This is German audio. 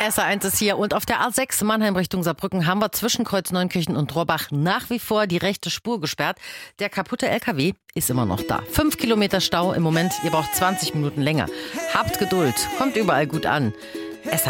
SR1 ist hier und auf der A6 Mannheim Richtung Saarbrücken haben wir zwischen Kreuz Neunkirchen und Rohrbach nach wie vor die rechte Spur gesperrt. Der kaputte LKW ist immer noch da. 5 Kilometer Stau im Moment, ihr braucht 20 Minuten länger. Habt Geduld, kommt überall gut an.